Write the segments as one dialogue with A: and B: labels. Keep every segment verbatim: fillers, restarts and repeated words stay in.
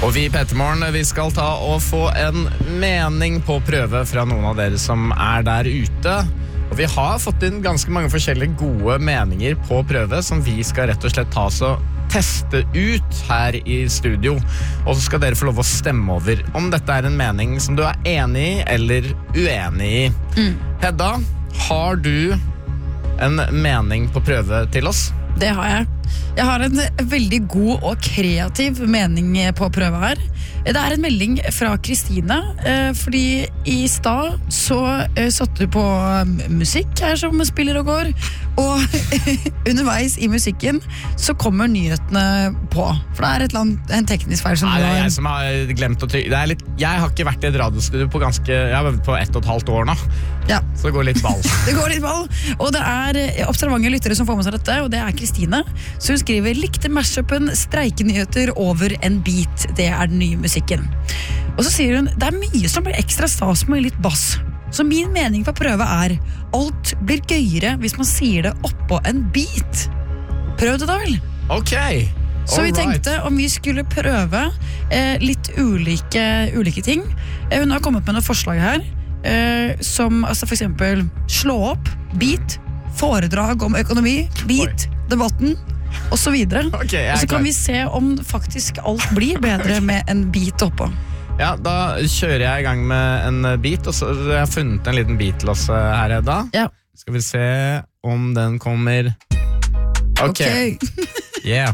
A: Og vi i Petermorgen, vi skal ta og få en mening på prøve fra noen av dere som er der ute. Og vi har fått inn ganske mange forskjellige gode meninger på prøve som vi skal rett og slett ta oss og teste ut her i studio. Og så skal dere få lov å stemme over om dette er en mening som du er enig i eller uenig i. Mm. Hedda, har du en mening på prøve til oss?
B: Det har jeg. Jeg har en veldig god og kreativ mening på prøve her. Det er en melding fra Kristine, fordi i stad så satte du på musikk her som spiller og går, og underveis i musikken så kommer nyhetene på. For det er et eller annet, en teknisk feil som
A: Nei,
B: du
A: det er
B: har...
A: jeg som har glemt å trykke. Det er litt, jeg har ikke vært i et radiostudio på ganske, jeg har vært på ett og et halvt år nå.
B: Ja.
A: Så det går litt ball.
B: Det går litt ball. Og det er observante lyttere som får med seg dette, og det er Kristine. Så hun skriver, likte mashupen streikenyheter over en beat. Det er den nye musikken. Og så sier hun, det er mye som blir ekstra stas med litt bass. Så min mening på prøve er, alt blir gøyere hvis man sier det oppå en beat. Prøv det da vel.
A: Ok.
B: Så vi tenkte om vi skulle prøve eh, litt ulike, ulike ting. Eh, hun har kommet med noen forslag her. Uh, som altså for eksempel slå opp, beat, foredrag om økonomi, beat, Oi. Debatten og så videre.
A: Okay,
B: og så kan vi se om faktisk alt blir bedre med en beat oppå.
A: Ja, da kjører jeg i gang med en beat, og så jeg har funnet en liten beat til oss her, Hedda.
B: Ja. Skal
A: vi se om den kommer. Ok, okay. Yeah.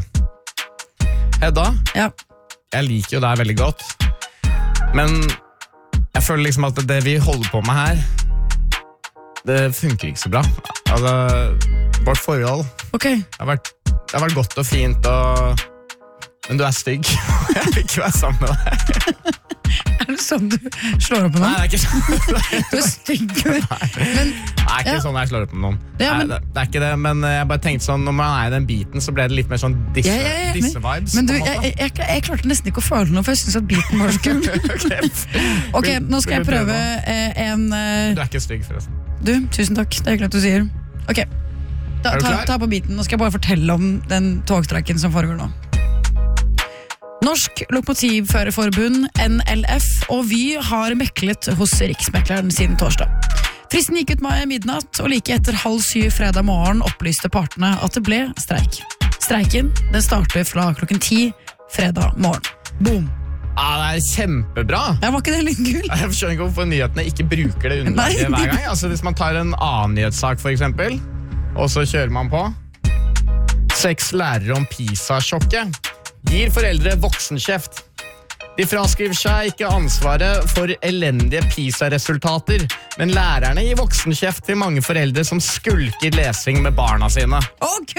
A: Hedda,
B: ja. Jeg
A: liker jo deg veldig godt, men jeg føler liksom at det vi holder på med her, det funker ikke så bra. Altså, vårt forhold
B: okay.
A: det, har vært, det har vært godt og fint, og... men du er stygg. Jeg vil ikke være sammen med deg.
B: Er det sånn du slår opp med noen?
A: Nei, det er ikke sånn.
B: Du er stygg.
A: Men, det er ikke ja. Sånn jeg slår opp med noen.
B: Ja, men,
A: Nei, det, det er ikke det, men jeg bare tenkte sånn, når man er i den biten, så ble det litt mer sånn disse,
B: ja, ja, ja.
A: disse vibes.
B: Men du, jeg, jeg, jeg, jeg klarte nesten ikke å føle noe, for jeg synes at biten var så kul. okay. ok, nå skal jeg prøve eh, en... Eh...
A: Du er ikke stygg, forresten.
B: Du, tusen takk, det er klart du sier. Ok, ta, ta, ta på biten. Nå skal jeg bare fortelle om den togstreiken som foregår nå. Norsk Lokomotivførerforbund, N L F, og Vy har meklet hos Riksmekleren siden torsdag. Fristen gikk ut med midnatt, og like etter halv syv fredag morgen opplyste partene at det ble streik. Streiken, den starter fra klokken ti fredag morgen. Boom!
A: Ah, det er kjempebra!
B: Ja, var ikke det litt kul?
A: Jeg skjønner ikke hvorfor nyhetene ikke bruker det underlaget hver gang. Altså, hvis man tar en annen nyhetssak, for eksempel, og så kjører man på. Seks lærere om PISA-sjokket. Gir foreldre voksenkjeft. De fraskriver seg ikke ansvaret for elendige PISA-resultater, men lærerne gir voksenkjeft til mange foreldre som skulker lesing med barna sine.
B: Ok!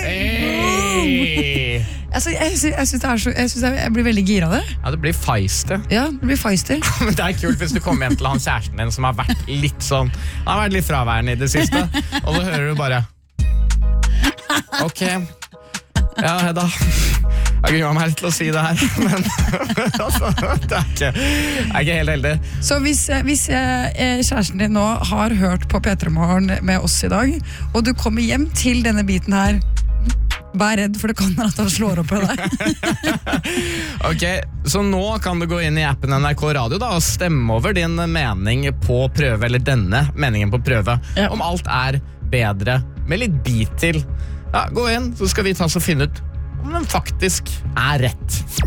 A: Hey!
B: Altså, jeg, sy- jeg, synes det er så, jeg synes jeg blir veldig gira av det.
A: Ja, det blir feisty.
B: Ja, det blir feisty.
A: Men det er kult hvis du kommer hjem til han kjæresten din som har vært litt sånn, han har vært litt fraværende i det siste, og så hører du bare ok, ja, Hedda, jeg gruer meg til å si det her, men altså, det, er ikke, det er ikke helt heldig.
B: Så hvis, hvis eh, kjæresten din nå har hørt på Petermorgen med oss i dag, og du kommer hjem til denne biten her, vær redd, for det kan være at han slår opp på deg.
A: Ok, så nå kan du gå inn i appen N R K Radio da, og stemme over din mening på prøve, eller denne meningen på prøve, ja. Om alt er bedre med litt bit til. Ja, gå inn, så skal vi ta oss og finne ut om den faktisk er rett.